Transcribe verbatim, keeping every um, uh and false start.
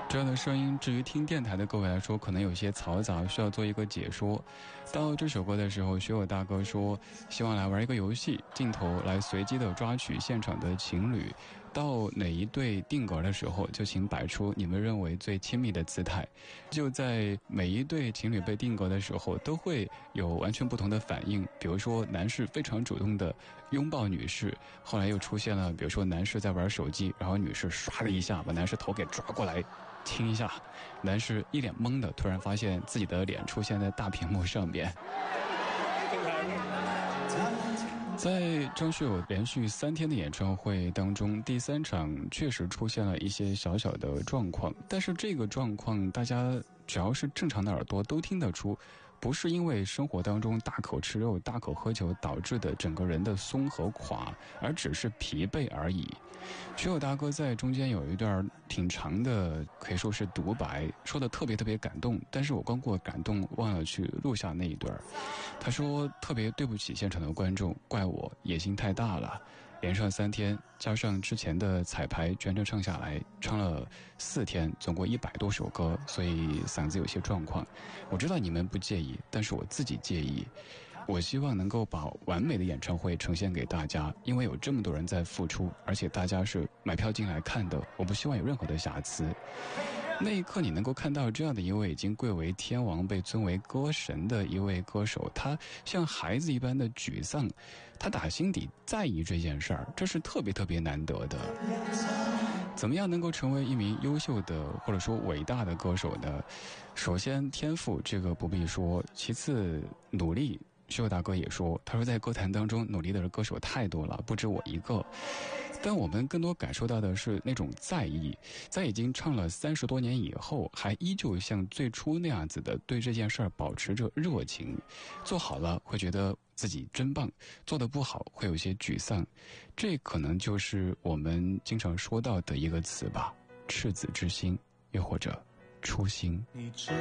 这样的声音至于听电台的各位来说可能有些嘈杂，需要做一个解说。到这首歌的时候，学友大哥说希望来玩一个游戏，镜头来随机的抓取现场的情侣，到哪一对定格的时候就请摆出你们认为最亲密的姿态。就在每一对情侣被定格的时候都会有完全不同的反应，比如说男士非常主动的拥抱女士，后来又出现了比如说男士在玩手机，然后女士唰的一下把男士头给抓过来亲一下，男士一脸懵的突然发现自己的脸出现在大屏幕上面。在张学友连续三天的演唱会当中，第三场确实出现了一些小小的状况，但是这个状况大家只要是正常的耳朵都听得出，不是因为生活当中大口吃肉大口喝酒导致的整个人的松和垮，而只是疲惫而已。学友大哥在中间有一段挺长的可以说是独白，说的特别特别感动，但是我光过感动忘了去录下那一段。他说特别对不起现场的观众，怪我野心太大了，连上三天加上之前的彩排全程唱下来，唱了四天总共一百多首歌，所以嗓子有些状况。我知道你们不介意，但是我自己介意。我希望能够把完美的演唱会呈现给大家，因为有这么多人在付出，而且大家是买票进来看的，我不希望有任何的瑕疵。那一刻你能够看到这样的一位已经贵为天王被尊为歌神的一位歌手，他像孩子一般的沮丧，他打心底在意这件事儿，这是特别特别难得的。怎么样能够成为一名优秀的或者说伟大的歌手呢？首先天赋这个不必说，其次努力，学友大哥也说，他说在歌坛当中努力的歌手太多了，不止我一个。但我们更多感受到的是那种在意，在已经唱了三十多年以后，还依旧像最初那样子的对这件事儿保持着热情。做好了会觉得自己真棒，做得不好会有些沮丧。这可能就是我们经常说到的一个词吧，赤子之心，又或者初心。